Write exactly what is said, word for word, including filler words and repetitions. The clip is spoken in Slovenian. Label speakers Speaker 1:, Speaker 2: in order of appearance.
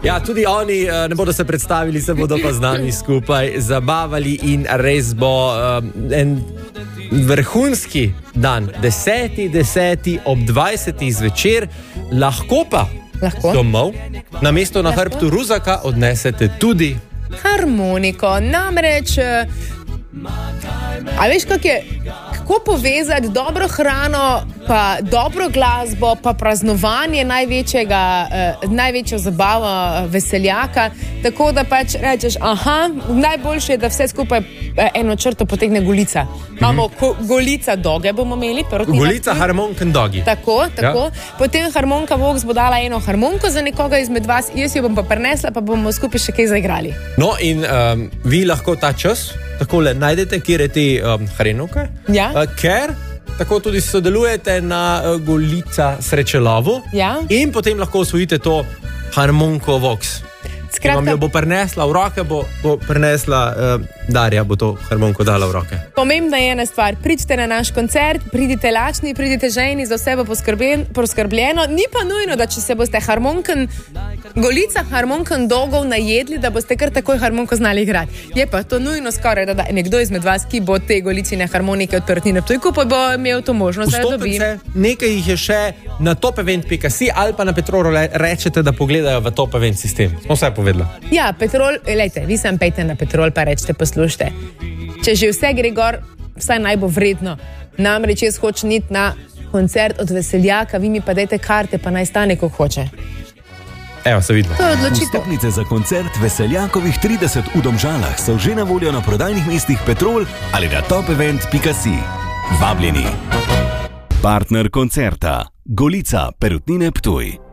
Speaker 1: Ja, tudi oni uh, ne bodo se predstavili, se bodo pa z nami skupaj zabavali in res bo uh, en vrhunski dan, deseti deseti ob dvajsetih zvečer, lahko pa
Speaker 2: lahko.
Speaker 1: domov, na mesto na hrbtu Ruzaka odnesete tudi
Speaker 2: harmoniko. Namreč, a veš, kak je, kako povezati dobro hrano, pa dobro glasbo, pa praznovanje največjega, eh, največjo zabavo veseljaka, tako da pač rečeš, aha, najboljše je, da vse skupaj eh, eno črto potegne Golica. Imamo mm-hmm. Golica doge bomo imeli.
Speaker 1: Golica, harmonken dogi.
Speaker 2: Tako, tako. Ja. Potem harmonka Vox bo dala eno harmonko za nekoga izmed vas, jaz jo bom pa prinesla, pa bomo skupaj še kaj zaigrali.
Speaker 1: No in um, vi lahko ta čas takole najdete, kjer je te um, hrenovke,
Speaker 2: ja.
Speaker 1: uh, ker tako tudi sodelujete na uh, Golica srečelovu,
Speaker 2: ja.
Speaker 1: in potem lahko osvojite to harmonko Vox. Skratka, vam jo bo prinesla v roke, bo, bo prinesla uh, Darja, bo to harmonko dala v roke.
Speaker 2: Pomembna je ena stvar, pridite na naš koncert, pridite lačni, pridite žejni, za vse bo poskrbljeno. Ni pa nujno, da če se boste harmonken, Golica harmonken dogov najedli, da boste kar takoj harmonko znali igrati. Je pa to nujno skoraj, da, da nekdo izmed vas, ki bo te Golicine harmonike odprti na Ptujku, pa bo imel to možnost, da jo dobi.
Speaker 1: Nekaj jih je še na topevent pika si ali pa na Petrolu rečete, da pogledajo v topevent sistem. Smo vse povedali.
Speaker 2: Ja, Petrol, lejte, vi sam pejte na Petrol, pa rečete, poslušajte. Če že vse gre gor, vsaj naj bo vredno. Namreč jaz hočem iti na koncert od veseljaka, vi mi pa dajte karte, pa naj stane, ko hoče.
Speaker 1: Evo, se vidimo.
Speaker 2: To je odločitev.
Speaker 3: Vstopnice za koncert Veseljakovih trideset v Domžalah so že na voljo na prodajnih mestih Petrol ali na topevent pika si. Vabljeni. Partner koncerta Golica Perutnine Ptuj.